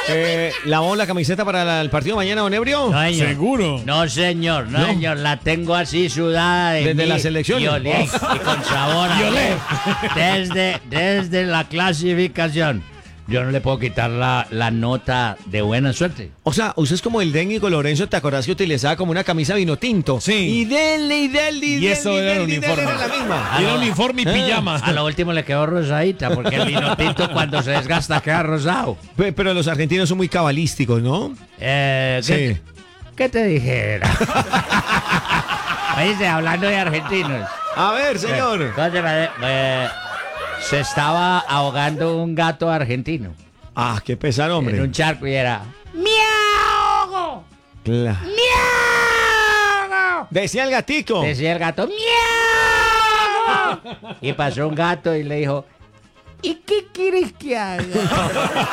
¿Lavó la camiseta para el partido mañana, don Ebrio? No, señor. ¿Seguro? No, señor, no, ¿No? señor. La tengo así sudada de ¿Desde mí la selección? Y, olé, y con sabor a desde la clasificación. Yo no le puedo quitar la nota de buena suerte. O sea, usted es como el técnico Lorenzo, ¿te acordás que utilizaba como una camisa vino tinto? Sí. Y denle, y denle, Y eso era el uniforme. Era la misma. Y era uniforme y pijama. A lo último le quedó rosadita, porque el vino tinto cuando se desgasta queda rosado. Pero los argentinos son muy cabalísticos, ¿no? ¿Qué te dijera? Oíste, hablando de argentinos. A ver, señor. Se estaba ahogando un gato argentino Ah, qué pesar, hombre. en un charco y era ¡miau! Claro. ¡Miau! Decía el gatico. Decía el gato ¡miau! Y pasó un gato y le dijo ¿y qué quieres que haga?